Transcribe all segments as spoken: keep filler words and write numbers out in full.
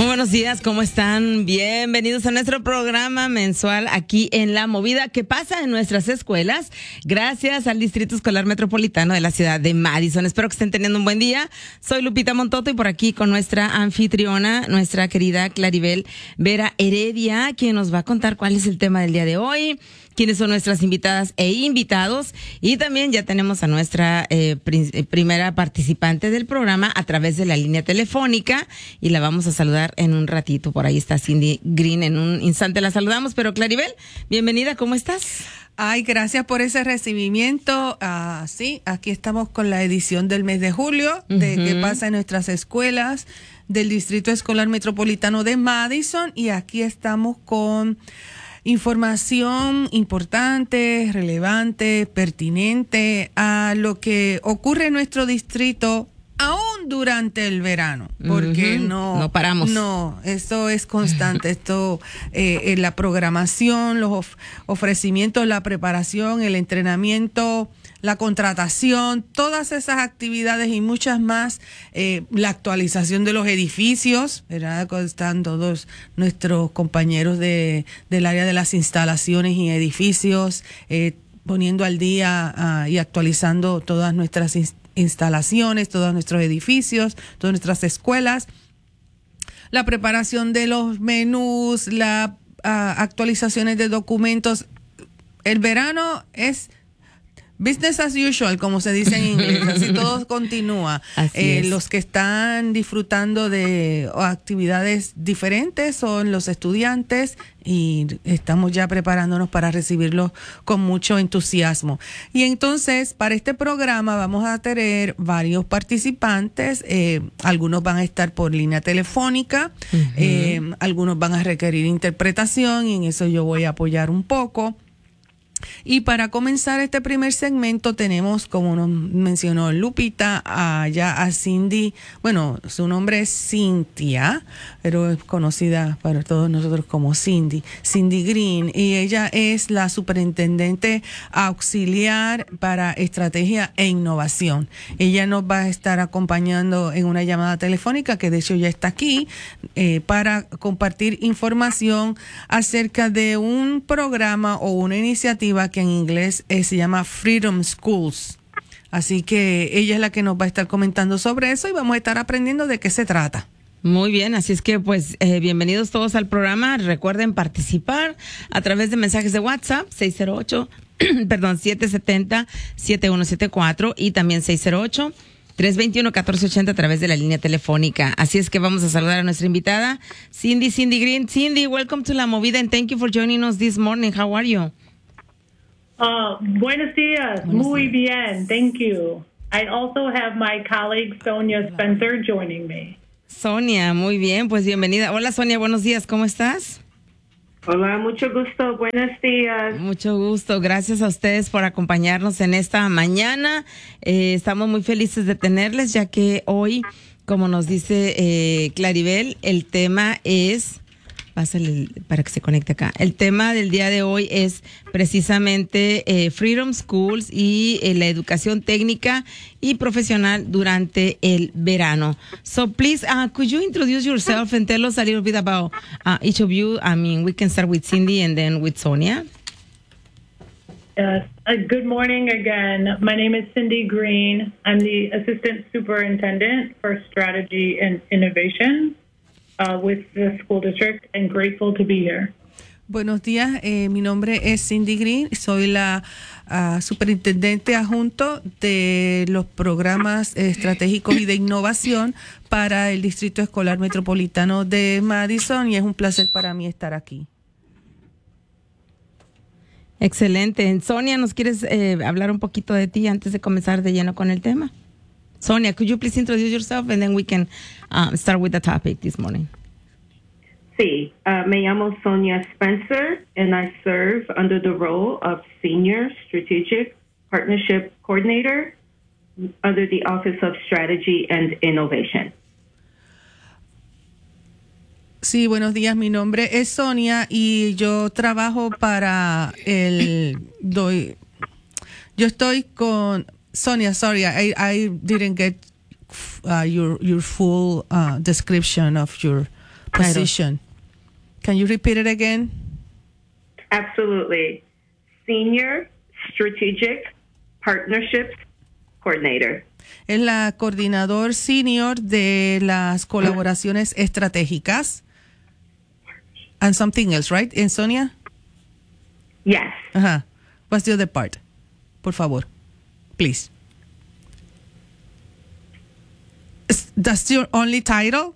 Muy buenos días, ¿cómo están? Bienvenidos a nuestro programa mensual aquí en La Movida, que pasa en nuestras escuelas, gracias al Distrito Escolar Metropolitano de la ciudad de Madison. Espero que estén teniendo un buen día. Soy Lupita Montoto y por aquí con nuestra anfitriona, nuestra querida Claribel Vera Heredia, quien nos va a contar cuál es el tema del día de hoy, quiénes son nuestras invitadas e invitados, y también ya tenemos a nuestra eh, prim- primera participante del programa a través de la línea telefónica y la vamos a saludar en un ratito. Por ahí está Cindy Green, en un instante la saludamos, pero Claribel, bienvenida, ¿cómo estás? Ay, gracias por ese recibimiento. Ah, sí, aquí estamos con la edición del mes de julio de Uh-huh. qué pasa en nuestras escuelas del Distrito Escolar Metropolitano de Madison, y aquí estamos con información importante, relevante, pertinente a lo que ocurre en nuestro distrito aún durante el verano, porque Uh-huh. no, No paramos. No, esto es constante. Esto, eh, eh, la programación, los of- ofrecimientos, la preparación, el entrenamiento, la contratación, todas esas actividades y muchas más, eh, la actualización de los edificios, ¿verdad? Están todos nuestros compañeros de, del área de las instalaciones y edificios, eh, poniendo al día uh, y actualizando todas nuestras instalaciones instalaciones, todos nuestros edificios, todas nuestras escuelas, la preparación de los menús, las uh, actualizaciones de documentos. El verano es business as usual, como se dice en inglés, así todo continúa. Eh, los que están disfrutando de actividades diferentes son los estudiantes, y estamos ya preparándonos para recibirlos con mucho entusiasmo. Y entonces, para este programa vamos a tener varios participantes, eh, algunos van a estar por línea telefónica, uh-huh. eh, algunos van a requerir interpretación, y en eso yo voy a apoyar un poco. Y para comenzar este primer segmento tenemos, como nos mencionó Lupita, allá a Cindy. Bueno, su nombre es Cynthia, pero es conocida para todos nosotros como Cindy, Cindy Green, y ella es la superintendente auxiliar para estrategia e innovación. Ella nos va a estar acompañando en una llamada telefónica, que de hecho ya está aquí, eh, para compartir información acerca de un programa o una iniciativa que en inglés eh, se llama Freedom Schools. Así que ella es la que nos va a estar comentando sobre eso y vamos a estar aprendiendo de qué se trata. Muy bien, así es que pues eh, bienvenidos todos al programa. Recuerden participar a través de mensajes de WhatsApp seis cero ocho, perdón, siete siete cero, siete uno siete cuatro y también seis cero ocho, tres dos uno, uno cuatro ocho cero a través de la línea telefónica. Así es que vamos a saludar a nuestra invitada, Cindy, Cindy Green. Cindy, welcome to La Movida and thank you for joining us this morning. How are you? Uh, buenos dias. Buenos Muy días. bien. Thank you. I also have my colleague Sonia Spencer joining me. Sonia, muy bien, pues bienvenida. Hola Sonia, buenos días, ¿cómo estás? Hola, mucho gusto, buenos días. Mucho gusto, gracias a ustedes por acompañarnos en esta mañana. Eh, estamos muy felices de tenerles, ya que hoy, como nos dice eh, Claribel, el tema es... Pásale para que se conecte acá. El tema del día de hoy es precisamente eh, Freedom Schools y eh, la educación técnica y profesional durante el verano. So please, uh, could you introduce yourself and tell us a little bit about uh, each of you? I mean, we can start with Cindy and then with Sonia. Yes. Uh, good morning again. My name is Cindy Green. I'm the Assistant Superintendent for Strategy and Innovation uh, with the school district, and grateful to be here. Buenos días, eh, mi nombre es Cindy Green, soy la uh, superintendente adjunto de los programas estratégicos y de innovación para el Distrito Escolar Metropolitano de Madison, y es un placer para mí estar aquí. Excelente. Sonia, ¿nos quieres eh, hablar un poquito de ti antes de comenzar de lleno con el tema? Sonia, could you please introduce yourself and then we can uh, start with the topic this morning. Sí, uh, me llamo Sonia Spencer and I serve under the role of Senior Strategic Partnership Coordinator under the Office of Strategy and Innovation. Sí, buenos días. Mi nombre es Sonia y yo trabajo para el... Doy, yo estoy con... Sonia, sorry, I, I didn't get uh, your, your full uh, description of your position. Can you repeat it again? Absolutely. Senior Strategic Partnerships Coordinator. Es la coordinador senior de las colaboraciones estratégicas. And something else, right? And Sonia? Yes. Uh-huh. What's the other part? Por favor. Please. Is- That's your only title?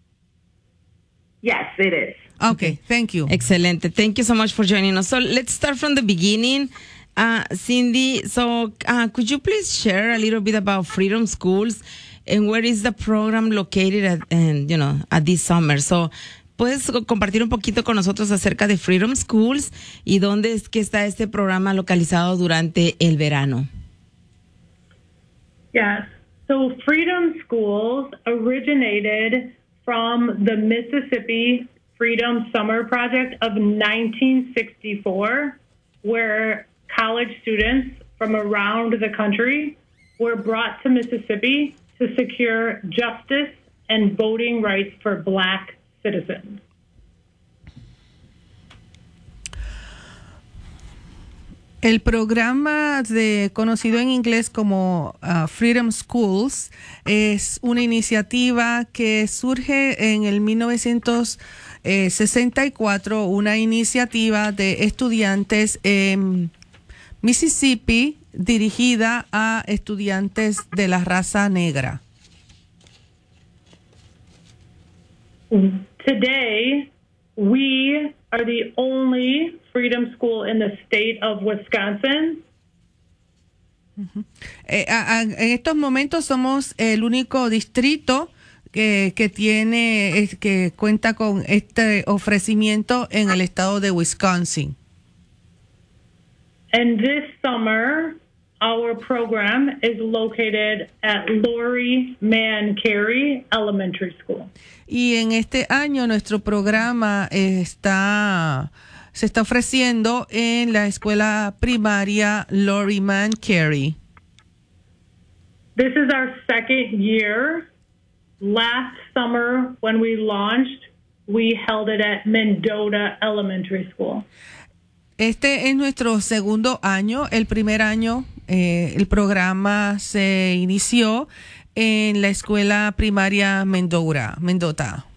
Yes, it is. Okay, thank you. Excelente. Thank you so much for joining us. So let's start from the beginning. Uh, Cindy, so uh, could you please share a little bit about Freedom Schools and where is the program located at, and, you know, at this summer? So, ¿puedes compartir un poquito con nosotros acerca de Freedom Schools y dónde es que está este programa localizado durante el verano? Yes. So Freedom Schools originated from the Mississippi Freedom Summer Project of nineteen sixty-four, where college students from around the country were brought to Mississippi to secure justice and voting rights for Black citizens. El programa de, conocido en inglés como uh, Freedom Schools es una iniciativa que surge en el mil novecientos sesenta y cuatro, una iniciativa de estudiantes en Mississippi dirigida a estudiantes de la raza negra. Today, we are the only freedom school in the state of Wisconsin. Eh, a, a, en estos momentos somos el único distrito que, que tiene, es, que cuenta con este ofrecimiento en el estado de Wisconsin. And this summer, our program is located at Lori Mann Carey Elementary School. Y en este año nuestro programa está se está ofreciendo en la escuela primaria Lori Mann Carey. This is our second year. Last summer, when we launched, we held it at Mendota Elementary School. Este es nuestro segundo año. El primer año eh, el programa se inició en la escuela primaria Mendota. Mendota.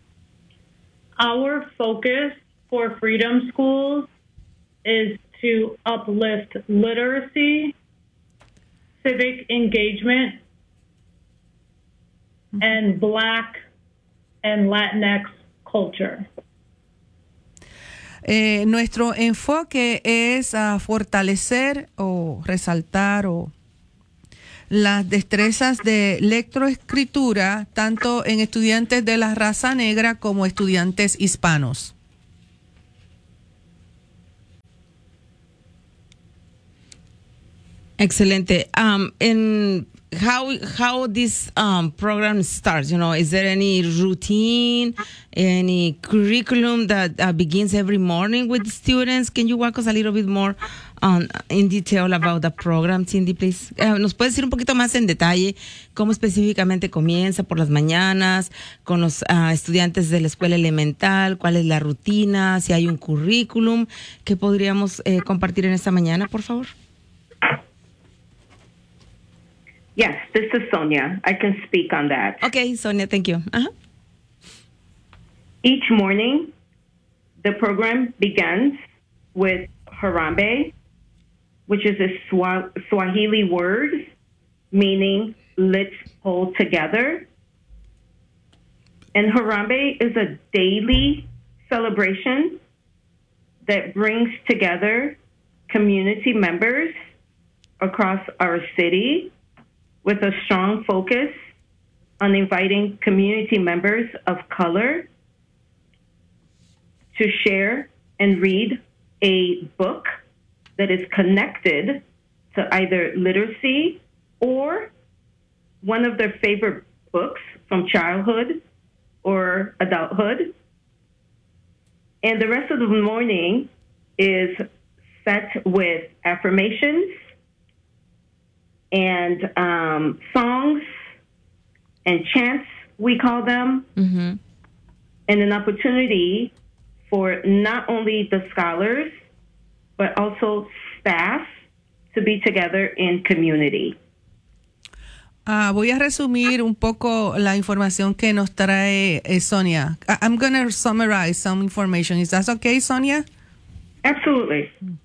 Our focus for Freedom Schools is to uplift literacy, civic engagement, and Black and Latinx culture. Eh, nuestro enfoque es a fortalecer o resaltar o las destrezas de lectoescritura tanto en estudiantes de la raza negra como estudiantes hispanos. Excelente. Um, and how how this um, program starts? You know, is there any routine, any curriculum that uh, begins every morning with students? Can you walk us a little bit more um, in detail about the program, Cindy, please? Uh, ¿Nos puedes decir un poquito más en detalle cómo específicamente comienza por las mañanas con los uh, estudiantes de la escuela elemental? ¿Cuál es la rutina? Si hay un currículum que podríamos eh, compartir en esta mañana, por favor. Yes, this is Sonia. I can speak on that. Okay, Sonia, thank you. Uh-huh. Each morning, the program begins with Harambe, which is a Swahili word meaning let's pull together. And Harambe is a daily celebration that brings together community members across our city with a strong focus on inviting community members of color to share and read a book that is connected to either literacy or one of their favorite books from childhood or adulthood. And the rest of the morning is set with affirmations and um, songs and chants, we call them. Mm-hmm. and an opportunity for not only the scholars, but also staff to be together in community. Uh, voy a resumir un poco la información que nos trae eh, Sonia. I- I'm going to summarize some information. Is that okay, Sonia? Absolutely.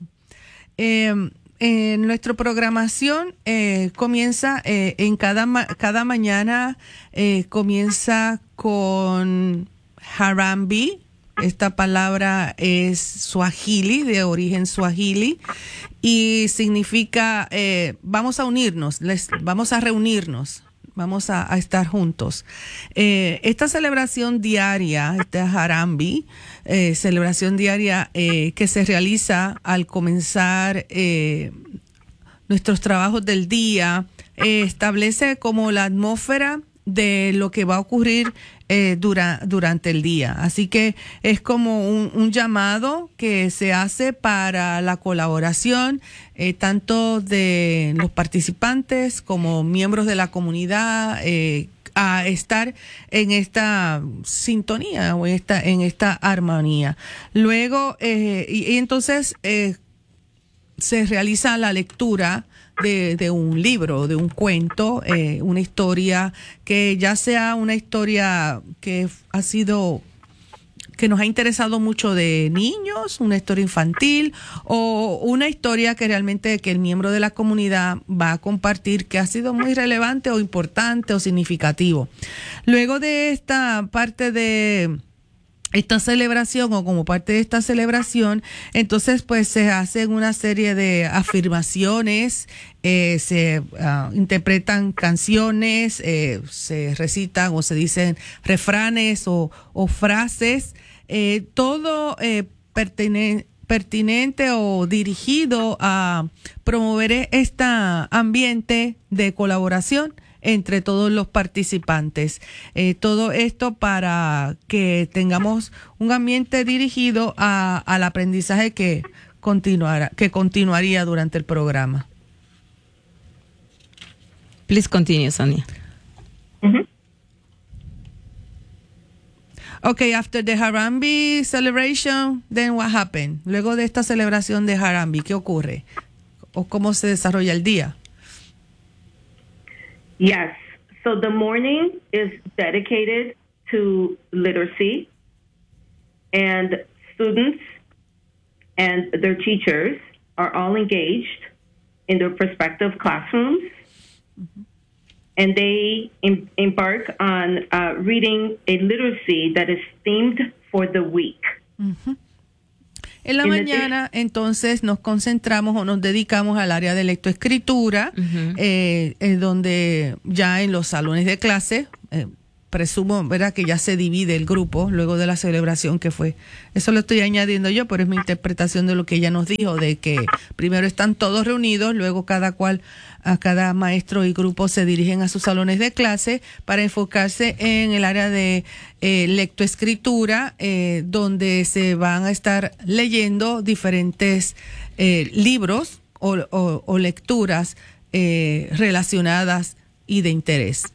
Eh, en nuestra programación eh, comienza eh, en cada, ma- cada mañana, eh, comienza con Harambee. Esta palabra es Swahili, de origen Swahili, y significa eh, vamos a unirnos, les, vamos a reunirnos, vamos a, a estar juntos. Eh, esta celebración diaria, este Harambee, eh, celebración diaria eh, que se realiza al comenzar eh, nuestros trabajos del día, eh, establece como la atmósfera de lo que va a ocurrir eh, dura, durante el día. Así que es como un, un llamado que se hace para la colaboración eh, tanto de los participantes como miembros de la comunidad eh, a estar en esta sintonía o en esta, en esta armonía. Luego, eh, y, y entonces eh, se realiza la lectura de, de un libro, de un cuento, eh, una historia que ya sea una historia que ha sido, que nos ha interesado mucho de niños, una historia infantil o una historia que realmente que el miembro de la comunidad va a compartir que ha sido muy relevante o importante o significativo. Luego de esta parte de esta celebración o como parte de esta celebración, entonces pues se hacen una serie de afirmaciones, eh, se uh, interpretan canciones, eh, se recitan o se dicen refranes o, o frases, eh, todo eh, pertine- pertinente o dirigido a promover este ambiente de colaboración entre todos los participantes. Eh, todo esto para que tengamos un ambiente dirigido a, al aprendizaje que continuará, que continuaría durante el programa. Please continue, Sonia. Mm-hmm. Okay, after the Harambee celebration, then what happened? Luego de esta celebración de Harambee, ¿qué ocurre? ¿O cómo se desarrolla el día? Yes. So the morning is dedicated to literacy, and students and their teachers are all engaged in their respective classrooms, mm-hmm. and they em- embark on uh, reading a literacy that is themed for the week. Mm-hmm. En la mañana, entonces, nos concentramos o nos dedicamos al área de lectoescritura, uh-huh. eh, eh, donde ya en los salones de clase, eh, presumo, ¿verdad?, que ya se divide el grupo luego de la celebración que fue. Eso lo estoy añadiendo yo, pero es mi interpretación de lo que ella nos dijo, de que primero están todos reunidos, luego cada cual, a cada maestro y grupo se dirigen a sus salones de clase para enfocarse en el área de eh, lectoescritura, eh, donde se van a estar leyendo diferentes eh, libros o, o, o lecturas eh, relacionadas y de interés.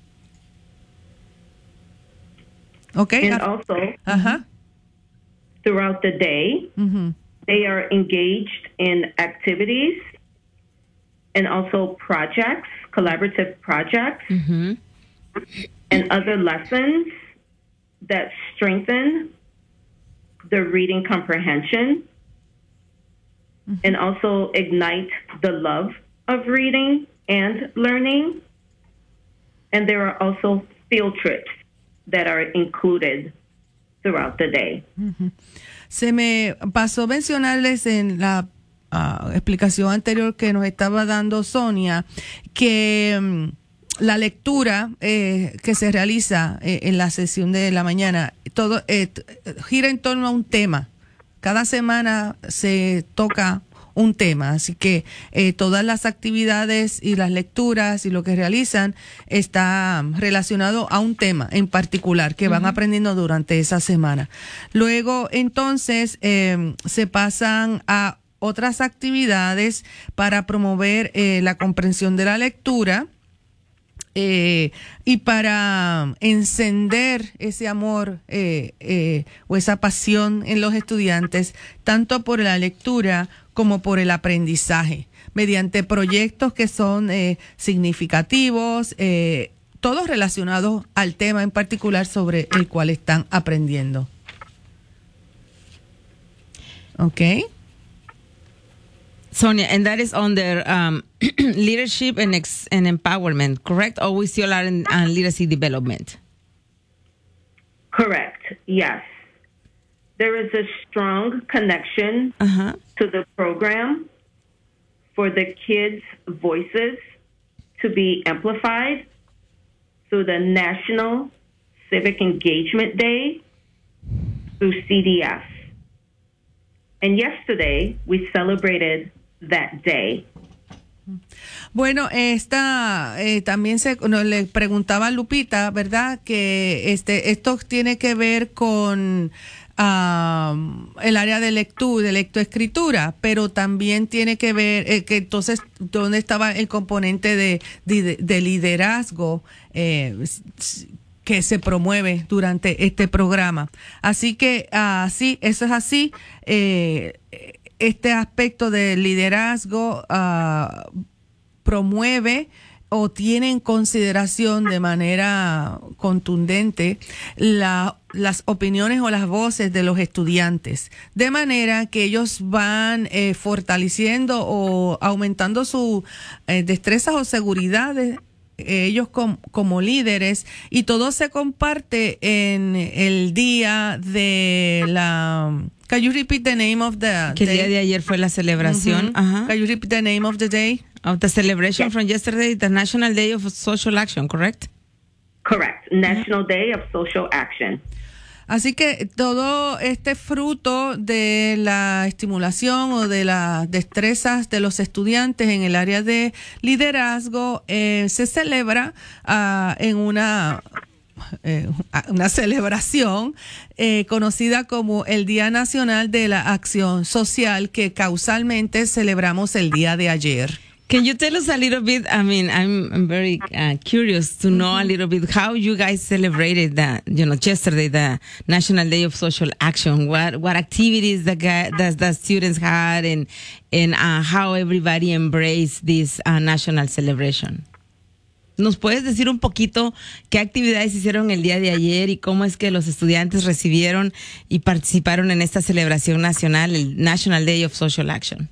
Okay. And also, uh-huh. throughout the day, mm-hmm. they are engaged in activities and also projects, collaborative projects, mm-hmm. and other lessons that strengthen the reading comprehension mm-hmm. and also ignite the love of reading and learning. And there are also field trips that are included throughout the day. Uh-huh. Se me pasó mencionarles en la uh, explicación anterior que nos estaba dando Sonia que um, la lectura eh, que se realiza eh, en la sesión de la mañana todo eh, gira en torno a un tema. Cada semana se toca un tema, así que eh, todas las actividades y las lecturas y lo que realizan está relacionado a un tema en particular que van uh-huh. aprendiendo durante esa semana. Luego, entonces, eh, se pasan a otras actividades para promover eh, la comprensión de la lectura Eh, y para encender ese amor eh, eh, o esa pasión en los estudiantes, tanto por la lectura como por el aprendizaje, mediante proyectos que son eh, significativos, eh, todos relacionados al tema en particular sobre el cual están aprendiendo. ¿Ok? Sonia, and that is under um, leadership and, ex- and empowerment, correct? Or we still are in uh, literacy development? Correct, yes. There is a strong connection Uh-huh. to the program for the kids' voices to be amplified through the National Civic Engagement Day through C D F. And yesterday, we celebrated that day. Bueno, esta eh, también se no, le preguntaba a Lupita, ¿verdad? Que este esto tiene que ver con um, el área de lectura, de lectoescritura, pero también tiene que ver eh, que entonces dónde estaba el componente de, de, de liderazgo eh, que se promueve durante este programa. Así que uh, sí, eso es así. Eh, este aspecto del liderazgo uh, promueve o tiene en consideración de manera contundente la, las opiniones o las voces de los estudiantes, de manera que ellos van eh, fortaleciendo o aumentando sus eh, destrezas o seguridades ellos com, como líderes, y todo se comparte en el día de la... Can you repeat the name of the Que el day? día de ayer fue la celebración. Mm-hmm. Ajá. Can you repeat the name of the day? Of the celebration Yes. from yesterday, the National Day of Social Action, correct? Correct. National Day of Social Action. Así que todo este fruto de la estimulación o de las destrezas de los estudiantes en el área de liderazgo eh, se celebra uh, en una, eh, una celebración eh, conocida como el Día Nacional de la Acción Social, que causalmente celebramos el día de ayer. Can you tell us a little bit? I mean, I'm, I'm very uh, curious to know a little bit how you guys celebrated that, you know, yesterday, the National Day of Social Action. What what activities the guy, the, the students had, and and uh, how everybody embraced this uh, national celebration. ¿Nos puedes decir un poquito qué actividades hicieron el día de ayer y cómo es que los estudiantes recibieron y participaron en esta celebración nacional, el National Day of Social Action?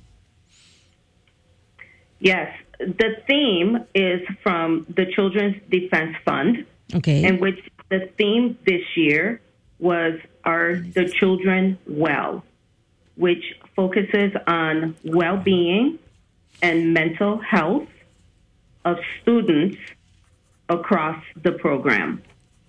Yes, the theme is from the Children's Defense Fund, Okay. in which the theme this year was Are the Children Well?, which focuses on well-being and mental health of students across the program.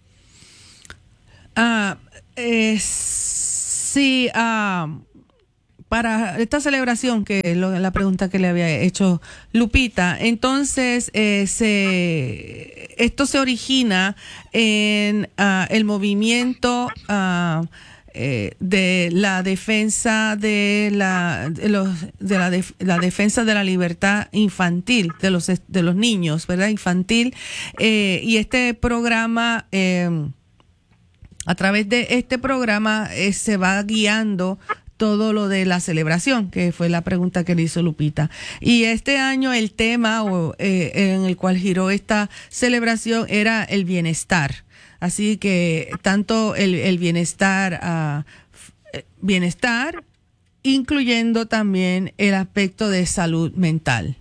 Uh, eh, sí, um, para esta celebración, que es lo, la pregunta que le había hecho Lupita, entonces eh, se, esto se origina en uh, el movimiento uh, eh, de la defensa de la de, los, de la, def, la defensa de la libertad infantil de los de los niños, ¿verdad? Infantil, eh, y este programa eh, a través de este programa eh, se va guiando todo lo de la celebración, que fue la pregunta que le hizo Lupita. Y este año el tema o, eh, en el cual giró esta celebración era el bienestar. Así que tanto el, el bienestar, uh, bienestar, incluyendo también el aspecto de salud mental.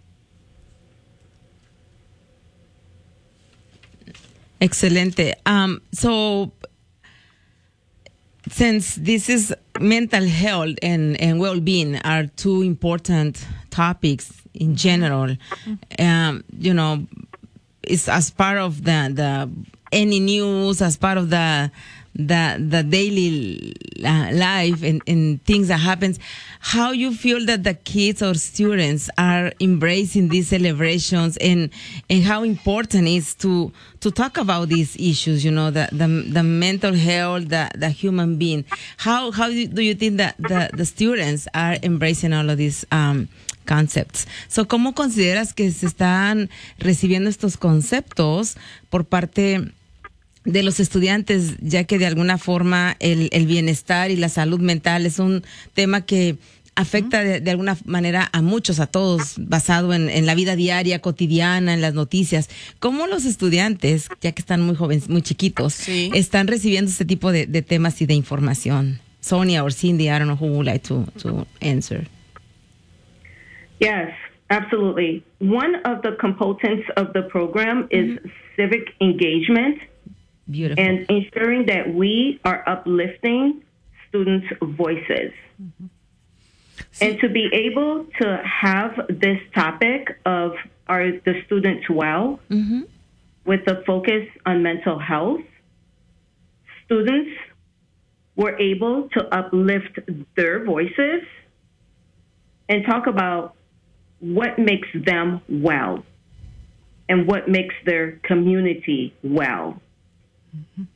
Excelente. Um, so, since this is mental health and, and well-being are two important topics in general, um, you know, it's as part of the, the any news, as part of the the the daily uh, life and, and things that happens, how you feel that the kids or students are embracing these celebrations, and and how important it is to to talk about these issues, you know, the the, the mental health, the the human being. How how do you think that the, the students are embracing all of these um, concepts. So, ¿cómo consideras que se están recibiendo estos conceptos por parte de los estudiantes, ya que de alguna forma el, el bienestar y la salud mental es un tema que afecta de, de alguna manera a muchos, a todos, basado en, en la vida diaria, cotidiana, en las noticias? ¿Cómo los estudiantes, ya que están muy jóvenes, muy chiquitos, sí. están recibiendo este tipo de, de temas y de información? Sonia or Cindy, I don't know who would like to, to answer. Yes, absolutely. One of the components of the program is mm-hmm. civic engagement. Beautiful. And ensuring that we are uplifting students' voices. Mm-hmm. And to be able to have this topic of are the students well, mm-hmm. with the focus on mental health, students were able to uplift their voices and talk about what makes them well and what makes their community well. Mm-hmm.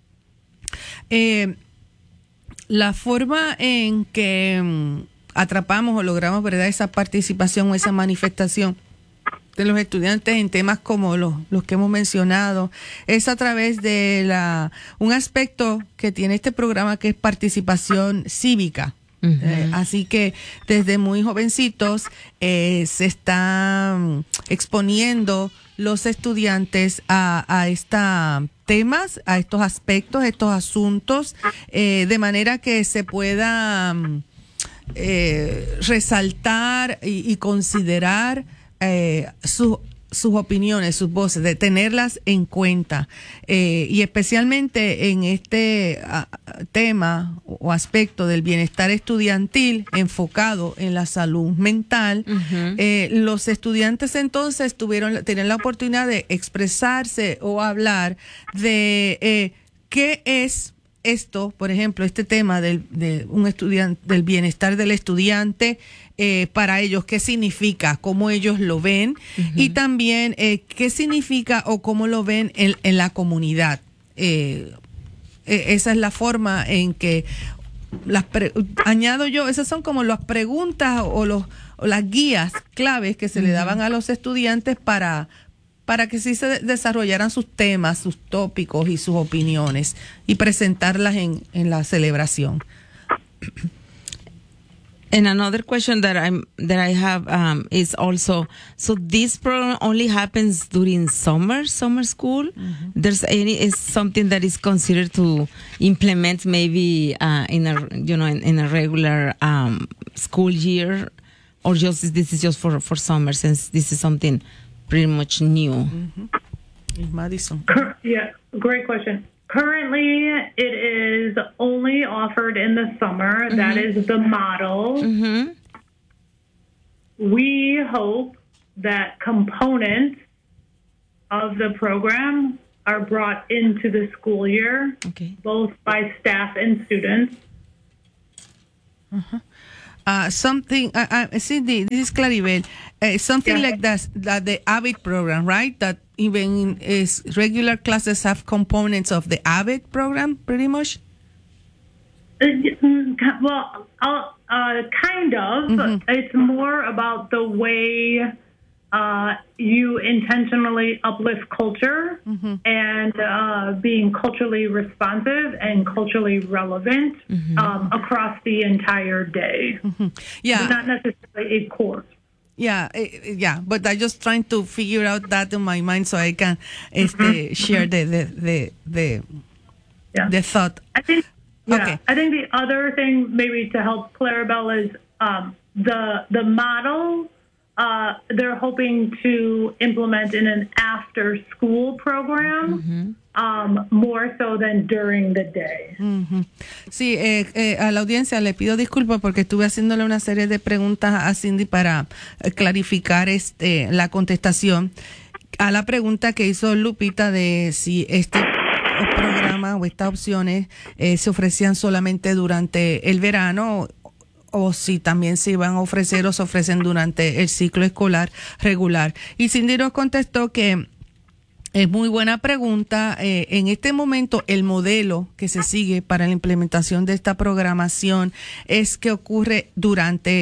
Eh, la forma en que um, atrapamos o logramos, ¿verdad?, esa participación o esa manifestación de los estudiantes en temas como los, los que hemos mencionado es a través de la un aspecto que tiene este programa, que es participación cívica. Uh-huh. Eh, así que desde muy jovencitos eh, se están exponiendo los estudiantes a, a estos temas, a estos aspectos, estos asuntos, eh, de manera que se pueda eh, resaltar y, y considerar eh, su sus opiniones, sus voces, de tenerlas en cuenta, eh, y especialmente en este uh, tema o aspecto del bienestar estudiantil enfocado en la salud mental. Uh-huh. eh, los estudiantes entonces tuvieron tenían la oportunidad de expresarse o hablar de eh, qué es esto, por ejemplo, este tema del de un estudiante, del bienestar del estudiante, eh, para ellos, qué significa, cómo ellos lo ven, uh-huh. y también eh, qué significa o cómo lo ven en, en la comunidad. Eh, eh, esa es la forma en que las pre- añado yo, esas son como las preguntas o los o las guías claves que se uh-huh. le daban a los estudiantes para para que sí se desarrollaran sus temas, sus tópicos y sus opiniones y presentarlas en, en la celebración. And another question that I'm that I have um, is also, so this program only happens during summer summer school. Mm-hmm. There's any is something that is considered to implement maybe uh, in a you know in, in a regular um, school year, or just this is just for for summer, since this is something pretty much new. Mm-hmm. Madison. Yeah, great question. Currently, it is only offered in the summer. Mm-hmm. That is the model. Mm-hmm. We hope that components of the program are brought into the school year, okay. both by staff and students. Uh-huh. Uh, something, uh, uh, Cindy, this is Claribel. Uh, something yeah. like that, that the AVID program, right? That even is regular classes have components of the AVID program, pretty much. Uh, well, uh, uh, kind of. Mm-hmm. It's more about the way uh, you intentionally uplift culture, mm-hmm. and uh, being culturally responsive and culturally relevant, mm-hmm. um, across the entire day. Mm-hmm. Yeah, it's not necessarily a course. Yeah, yeah, but I'm just trying to figure out that in my mind so I can este, mm-hmm. share the the the the, yeah. the thought. I think. Yeah, okay. I think the other thing maybe to help Claribel is um, the the model. Uh, they're hoping to implement in an after-school program, mm-hmm. um, more so than during the day. Mm-hmm. Sí, eh, eh, a la audiencia le pido disculpas porque estuve haciéndole una serie de preguntas a Cindy para eh, clarificar este la contestación a la pregunta que hizo Lupita de si este programa o estas opciones eh, se ofrecían solamente durante el verano, o si también se iban a ofrecer o se ofrecen durante el ciclo escolar regular. Y Cindy nos contestó que es muy buena pregunta. Eh, en este momento, el modelo que se sigue para la implementación de esta programación es que ocurre durante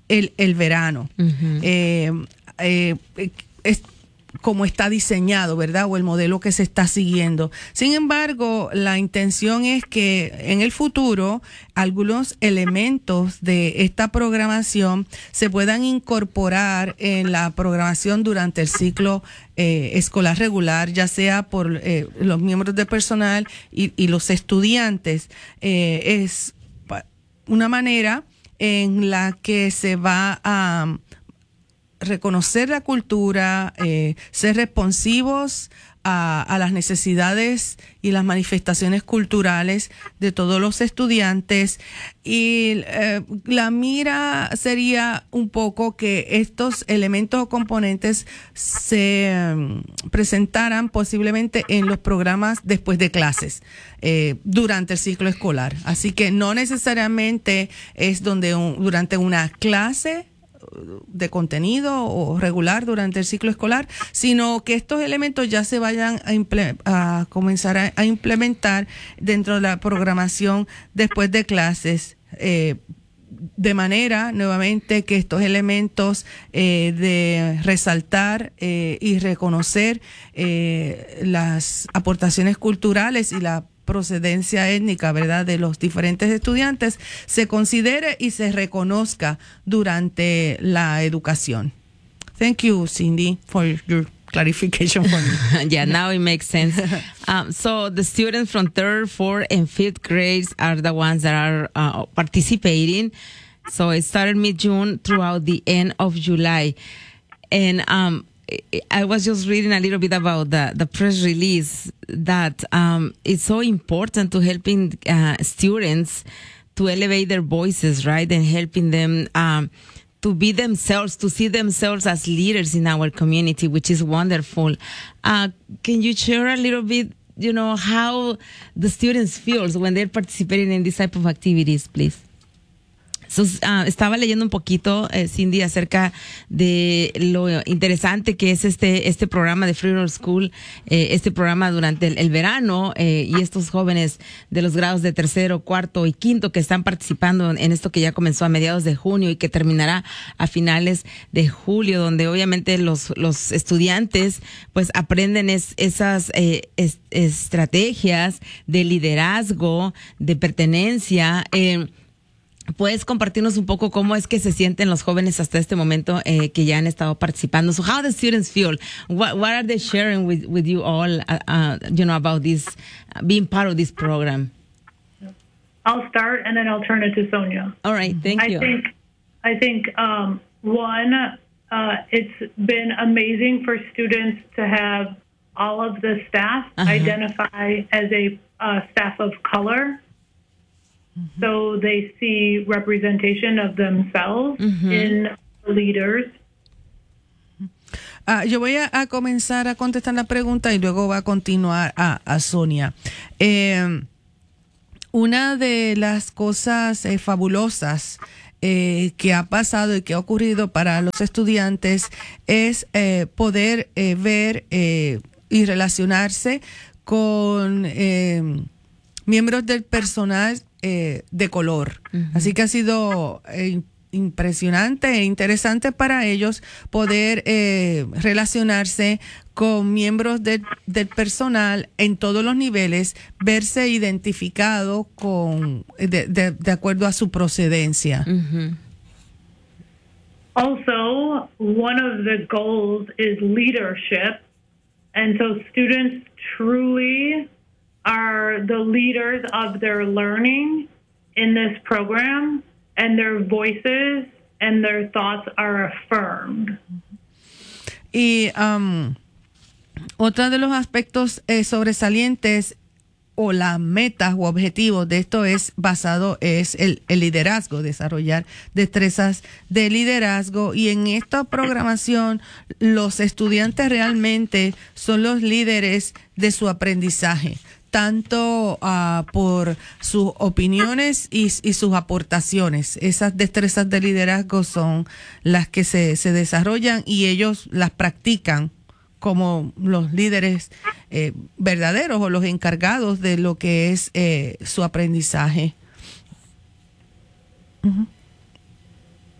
el, el verano. Uh-huh. eh, eh, es, como está diseñado, ¿verdad? O el modelo que se está siguiendo. Sin embargo, la intención es que en el futuro algunos elementos de esta programación se puedan incorporar en la programación durante el ciclo eh, escolar regular, ya sea por eh, los miembros del personal y, y los estudiantes. Eh, es una manera en la que se va a reconocer la cultura, eh, ser responsivos a, a las necesidades y las manifestaciones culturales de todos los estudiantes. Y eh, la mira sería un poco que estos elementos o componentes se um, presentaran posiblemente en los programas después de clases, eh, durante el ciclo escolar. Así que no necesariamente es donde un, durante una clase de contenido o regular durante el ciclo escolar, sino que estos elementos ya se vayan a, imple- a comenzar a, a implementar dentro de la programación después de clases, eh, de manera nuevamente que estos elementos eh, de resaltar eh, y reconocer eh, las aportaciones culturales y la procedencia étnica, ¿verdad?, de los diferentes estudiantes, se considere y se reconozca durante la educación. Thank you, Cindy, for your clarification for me. Yeah, now it makes sense. Um, so the students from third, fourth, and fifth grades are the ones that are uh, participating. So it started mid-June throughout the end of July. And um, I was just reading a little bit about the, the press release that um, it's so important to helping uh, students to elevate their voices, right? And helping them um, to be themselves, to see themselves as leaders in our community, which is wonderful. Uh, can you share a little bit, you know, how the students feel when they're participating in this type of activities, please? So, uh, estaba leyendo un poquito, eh, Cindy, acerca de lo interesante que es este este programa de Free Roll School, eh, este programa durante el, el verano, eh, y estos jóvenes de los grados de tercero, cuarto y quinto que están participando en esto que ya comenzó a mediados de junio y que terminará a finales de julio, donde obviamente los los estudiantes pues aprenden es, esas eh, es, estrategias de liderazgo, de pertenencia. eh, ¿Puedes compartirnos un poco cómo es que se sienten los jóvenes hasta este momento eh, que ya han estado participando? So how the students feel? What, what are they sharing with, with you all, uh, uh, you know, about this, uh, being part of this program? I'll start and then I'll turn it to Sonia. All right, thank I you. think, I think um, one, uh, it's been amazing for students to have all of the staff uh-huh. identify as a uh, staff of color. Mm-hmm. So they see representation of themselves mm-hmm. in leaders. Uh, yo voy a, a comenzar a contestar la pregunta y luego va a continuar a, a Sonia. Eh, una de las cosas eh, fabulosas eh, que ha pasado y que ha ocurrido para los estudiantes es eh, poder eh, ver eh, y relacionarse con eh, miembros del personal Eh, de color. Uh-huh. Así que ha sido eh, impresionante e interesante para ellos poder eh, relacionarse con miembros de, del personal en todos los niveles, verse identificado con de, de, de acuerdo a su procedencia. Uh-huh. Also, one of the goals is leadership, and so students truly are the leaders of their learning in this program, and their voices and their thoughts are affirmed. Y um, otro de los aspectos eh, sobresalientes o las metas u objetivos de esto es basado es el, el liderazgo, desarrollar destrezas de liderazgo, y en esta programación los estudiantes realmente son los líderes de su aprendizaje, tanto uh, por sus opiniones y, y sus aportaciones. Esas destrezas de liderazgo son las que se, se desarrollan y ellos las practican como los líderes eh, verdaderos o los encargados de lo que es eh, su aprendizaje. Uh-huh.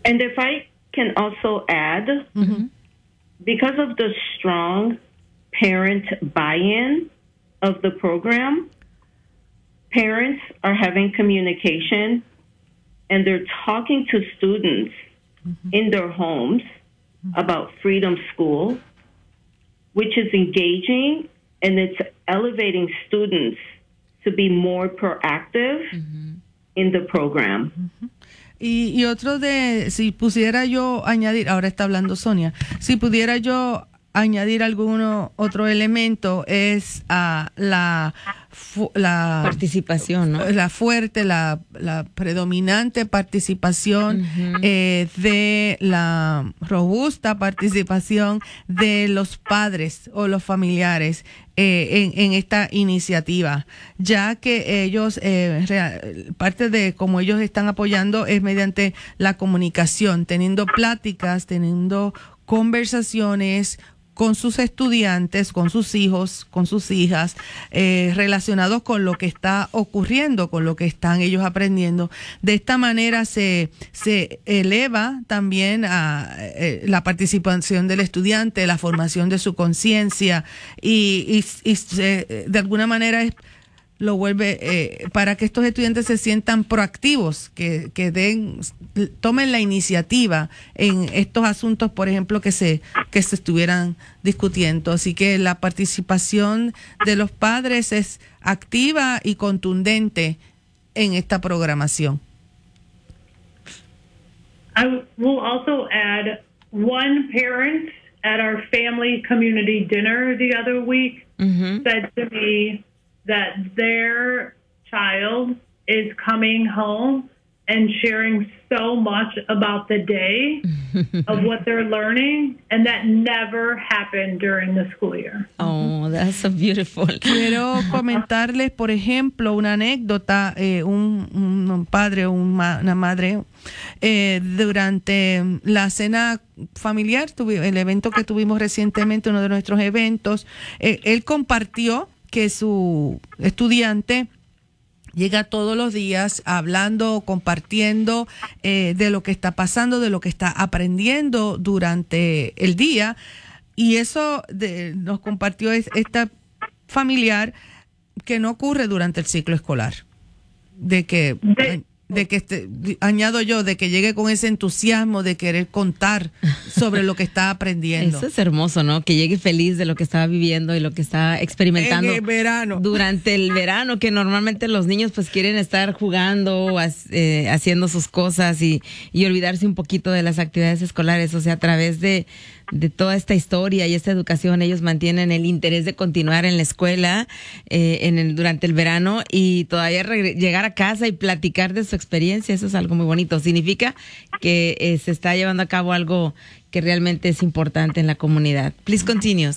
And if I can also add, mm-hmm. because of the strong parent buy-in of the program, parents are having communication and they're talking to students mm-hmm. in their homes mm-hmm. about Freedom School, which is engaging and it's elevating students to be more proactive mm-hmm. in the program. Mm-hmm. Y, y otro de, si pudiera yo añadir, ahora está hablando Sonia, si pudiera yo añadir alguno otro elemento es uh, la la participación, ¿no? La fuerte, la, la predominante participación uh-huh. eh, de la robusta participación de los padres o los familiares eh, en, en esta iniciativa, ya que ellos, eh, real, parte de cómo ellos están apoyando es mediante la comunicación, teniendo pláticas, teniendo conversaciones con sus estudiantes, con sus hijos, con sus hijas, eh, relacionados con lo que está ocurriendo, con lo que están ellos aprendiendo. De esta manera se, se eleva también a, eh, la participación del estudiante, la formación de su conciencia y, y, y se, de alguna manera es lo vuelve eh, para que estos estudiantes se sientan proactivos, que, que den, tomen la iniciativa en estos asuntos, por ejemplo, que se, que se estuvieran discutiendo. Así que la participación de los padres es activa y contundente en esta programación. I will also add one parent at our family community dinner the other week mm-hmm. said to me that their child is coming home and sharing so much about the day of what they're learning, and that never happened during the school year. Oh, that's so beautiful. Quiero comentarles, por ejemplo, una anécdota, eh, un, un padre o un ma, una madre, eh, durante la cena familiar, tuvi, el evento que tuvimos recientemente, uno de nuestros eventos, eh, él compartió que su estudiante llega todos los días hablando, compartiendo eh, de lo que está pasando, de lo que está aprendiendo durante el día. Y eso de, nos compartió es, esta familiar que no ocurre durante el ciclo escolar. De que... De- de que este, añado yo, de que llegue con ese entusiasmo de querer contar sobre lo que está aprendiendo. Eso es hermoso, ¿no? Que llegue feliz de lo que estaba viviendo y lo que está experimentando en el verano. Durante el verano, que normalmente los niños pues quieren estar jugando, eh, haciendo sus cosas y, y olvidarse un poquito de las actividades escolares. O sea, a través de de toda esta historia y esta educación, ellos mantienen el interés de continuar en la escuela eh, en el, durante el verano y todavía regre- llegar a casa y platicar de su experiencia. Eso es algo muy bonito. Significa que eh, se está llevando a cabo algo que realmente es importante en la comunidad. Please continue.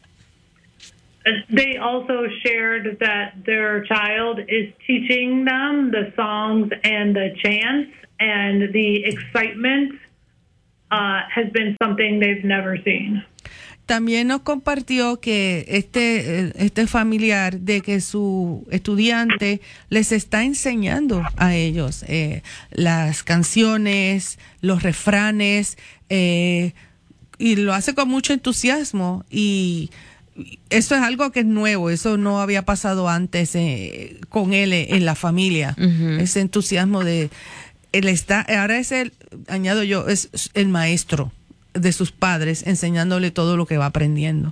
They also shared that their child is teaching them the songs and the chants, and the excitement Uh, has been something they've never seen. También nos compartió que este este familiar de que su estudiante les está enseñando a ellos eh, las canciones, los refranes, eh, y lo hace con mucho entusiasmo, y eso es algo que es nuevo, eso no había pasado antes eh, con él en la familia. Uh-huh. Ese entusiasmo de él está, ahora es el, añado yo, es el maestro de sus padres enseñándole todo lo que va aprendiendo.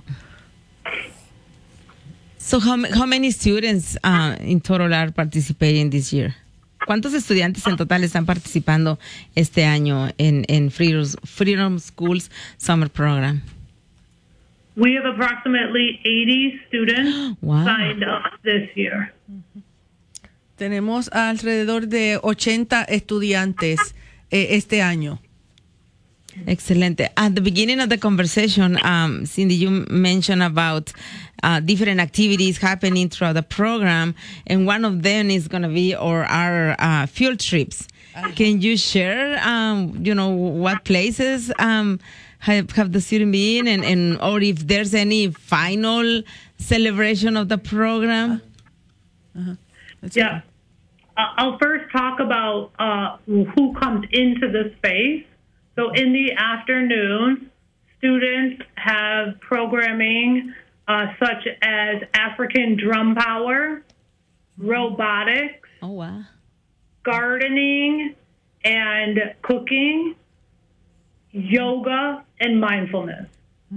So how, how many students uh, in total are participating this year? ¿Cuántos estudiantes en total están participando este año en, en Freedom, Freedom Schools Summer Program? We have approximately eighty students wow. signed up this year. Tenemos alrededor de ochenta estudiantes eh, este año. Excelente. At the beginning of the conversation, um, Cindy, you mentioned about uh, different activities happening throughout the program, and one of them is going to be or our uh, field trips. Uh-huh. Can you share, um, you know, what places um, have, have the students been, and, and or if there's any final celebration of the program? Uh-huh. Yeah. Uh, I'll first talk about uh, who comes into the space. So in the afternoon, students have programming uh, such as African drum power, robotics, Oh, wow. gardening, and cooking, yoga, and mindfulness.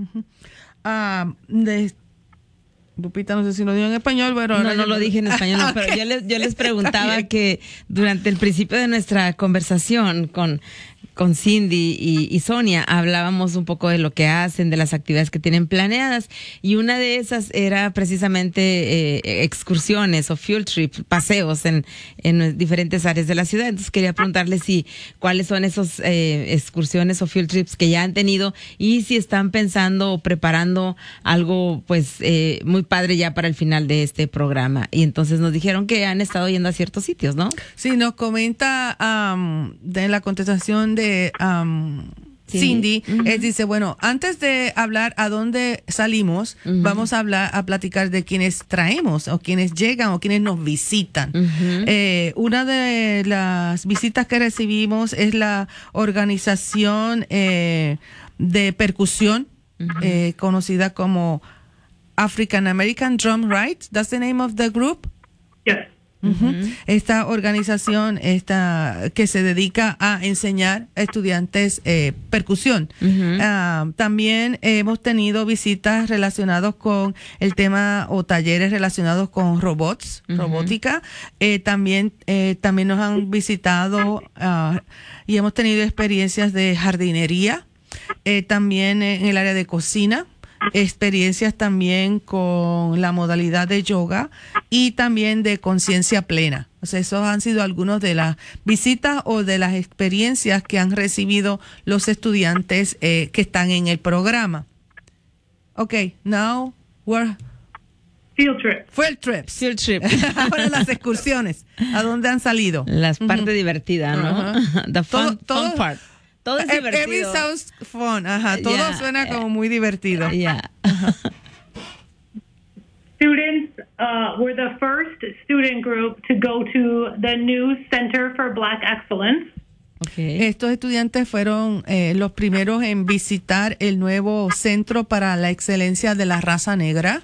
Ah, de, Lupita, no sé si lo digo en español, pero... No, no lo dije en español, no, Okay. pero yo les, yo les preguntaba que durante el principio de nuestra conversación con, con Cindy y, y Sonia hablábamos un poco de lo que hacen, de las actividades que tienen planeadas, y una de esas era precisamente eh, excursiones o field trips, paseos en, en diferentes áreas de la ciudad. Entonces quería preguntarles si cuáles son esos eh, excursiones o field trips que ya han tenido y si están pensando o preparando algo pues eh, muy padre ya para el final de este programa. Y entonces nos dijeron que han estado yendo a ciertos sitios, ¿no? Sí, nos comenta um, de la contestación de um, Cindy, Cindy. él dice, bueno, antes de hablar a dónde salimos, Uh-huh. vamos a hablar, a platicar de quienes traemos o quienes llegan o quienes nos visitan. Uh-huh. Eh, una de las visitas que recibimos es la organización eh, de percusión, Uh-huh. eh, conocida como African American Drum Right. That's the name of the group. Yes. Ujú. Esta organización esta, que se dedica a enseñar a estudiantes eh, percusión. Ujú. Ah, también hemos tenido visitas relacionadas con el tema o talleres relacionados con robots, Ujú. robótica. Eh, también, eh, también nos han visitado ah, y hemos tenido experiencias de jardinería, eh, también en el área de cocina. Experiencias también con la modalidad de yoga y también de conciencia plena. O sea, esos han sido algunos de las visitas o de las experiencias que han recibido los estudiantes eh, que están en el programa. Okay, now we're Field trip. field trips. Field trip. Ahora las excursiones. ¿A dónde han salido? Las Ujú. parte divertida, ¿no? Ajá. The fun, Todo- todo- fun part. Todo es E- Every divertido. sounds fun. Ajá, todo Yeah. suena como muy divertido. Yeah. Students uh, were the first student group to go to the new Center for Black Excellence. Okay. Estos estudiantes fueron eh, los primeros en visitar el nuevo Centro para la Excelencia de la Raza Negra.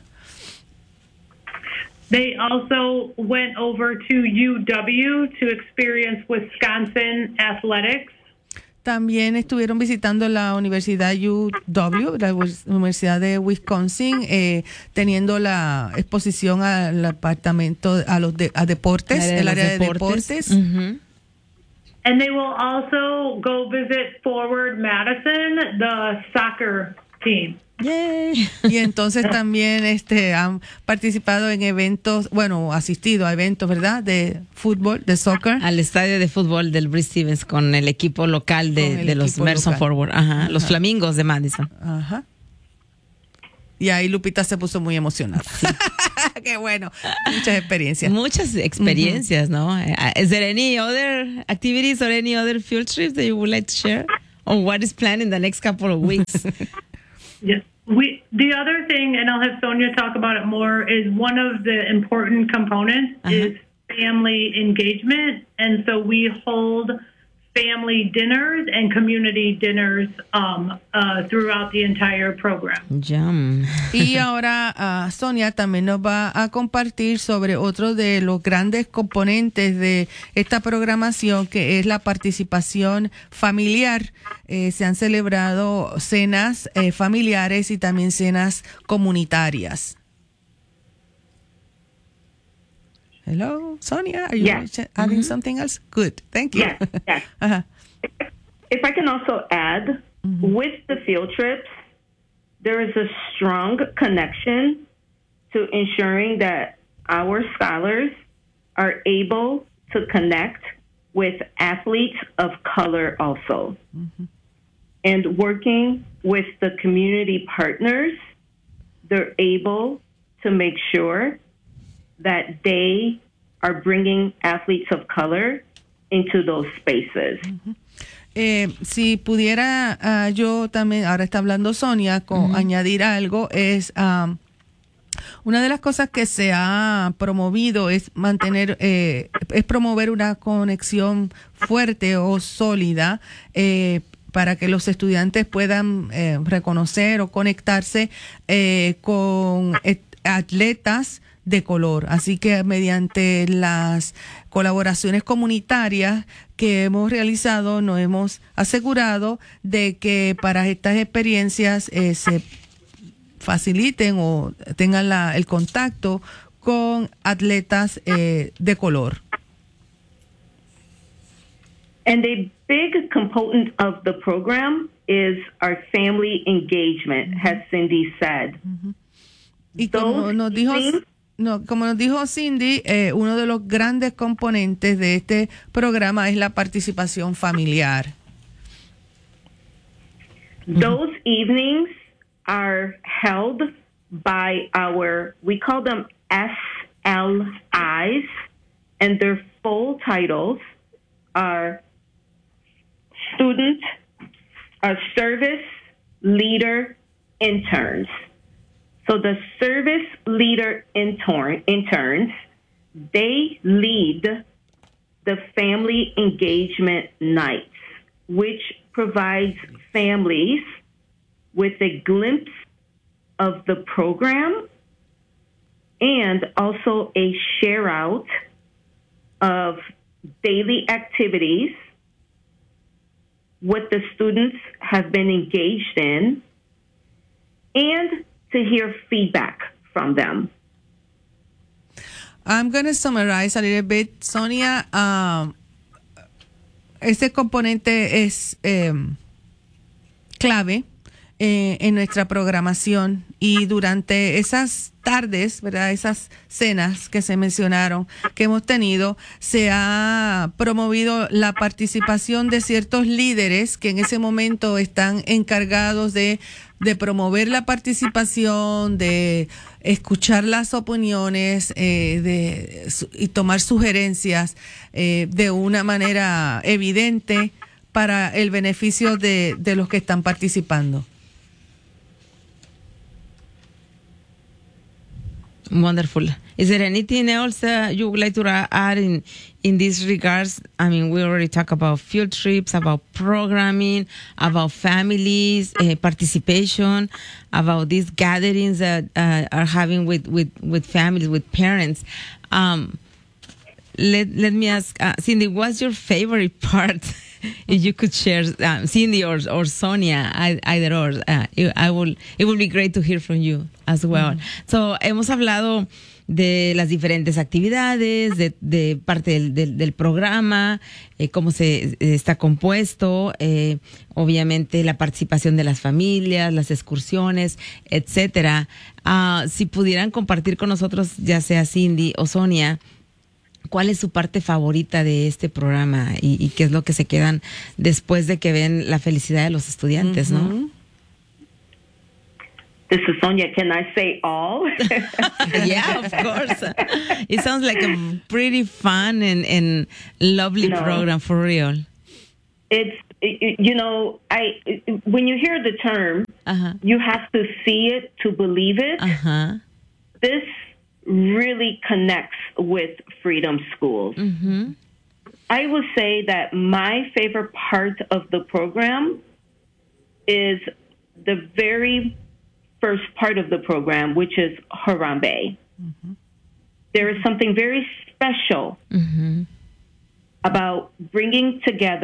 They also went over to U W to experience Wisconsin athletics. También estuvieron visitando la Universidad U W, la Uni- Universidad de Wisconsin, eh, teniendo la exposición al departamento, a los de, a deportes, el área de deportes. Ujú. And they will also go visit Forward Madison, the soccer team. Yay. Y entonces también este han participado en eventos, bueno, asistido a eventos, ¿verdad? De fútbol, de soccer. Al estadio de fútbol del Bruce Stevens con el equipo local de, Con el de los equipo Merson local. Forward. Ajá, los Ajá. Flamingos de Madison. Ajá. Y ahí Lupita se puso muy emocionada. Qué bueno. Muchas experiencias. Muchas experiencias, ¿no? Uh, Is there any other activities or any other field trips that you would like to share? Or what is planned in the next couple of weeks? Yes. We the other thing, and I'll have Sonia talk about it more, is one of the important components Uh-huh. is family engagement, and so we hold family dinners and community dinners um, uh, throughout the entire program. Yum. Y ahora ah, Sonia también nos va a compartir sobre otro de los grandes componentes de esta programación, que es la participación familiar. Eh, se han celebrado cenas eh, familiares y también cenas comunitarias. Hello, Sonia, are you Yeah. adding something else? Good, thank you. Yes, yes. Ajá. If I can also add, with the field trips, there is a strong connection to ensuring that our scholars are able to connect with athletes of color also. And working with the community partners, they're able to make sure that they are bringing athletes of color into those spaces. Eh, si pudiera ah, yo también, ahora está hablando Sonia, con Ujú. añadir algo, es am, una de las cosas que se ha promovido es mantener, eh, es promover una conexión fuerte o sólida, eh, para que los estudiantes puedan eh, reconocer o conectarse eh, con et- atletas de color. Así que mediante las colaboraciones comunitarias que hemos realizado, nos hemos asegurado de que para estas experiencias eh, se faciliten o tengan la, el contacto con atletas eh, de color. And a big component of the program is our family engagement, as Cindy said. Y como nos dijo, no, como nos dijo Cindy, eh, uno de los grandes componentes de este programa es la participación familiar. Those evenings are held by our, we call them S L Is, and their full titles are Student, uh, Service Leader Interns. So the Service Leader intern, interns, they lead the Family Engagement Nights, which provides families with a glimpse of the program and also a share out of daily activities, what the students have been engaged in, and to hear feedback from them. I'm going to summarize a little bit, Sonia. Um, este componente es eh, clave eh, en nuestra programación, y durante esas tardes, ¿verdad? Esas cenas que se mencionaron, que hemos tenido, se ha promovido la participación de ciertos líderes que en ese momento están encargados de, de promover la participación, de escuchar las opiniones eh, de, y tomar sugerencias eh, de una manera evidente para el beneficio de, de los que están participando. Wonderful. Is there anything else uh, you would like to add in in these regards? I mean, we already talked about field trips, about programming, about families, uh, participation, about these gatherings that uh, are having with, with, with families, with parents. Um, let let me ask, uh, Cindy, what's your favorite part? If you could share, um, Cindy or or Sonia, either or, uh, I will. It would be great to hear from you as well. Mm-hmm. So, hemos hablado de las diferentes actividades, de, de parte del, del, del programa, eh, cómo se está compuesto, eh, obviamente la participación de las familias, las excursiones, etcétera. Uh, si pudieran compartir con nosotros, ya sea Cindy o Sonia, ¿cuál es su parte favorita de este programa y, y qué es lo que se quedan después de que ven la felicidad de los estudiantes, mm-hmm. no? This is Sonia. Can I say all? Yeah, of course. It sounds like a pretty fun and, and lovely no. program, for real. It's, it, you know, I when you hear the term, uh-huh. you have to see it to believe it. Uh-huh. This really connects with Freedom Schools. Mm-hmm. I will say that my favorite part of the program is the very first part of the program, which is Harambe. Mm-hmm. There is something very special mm-hmm. about bringing together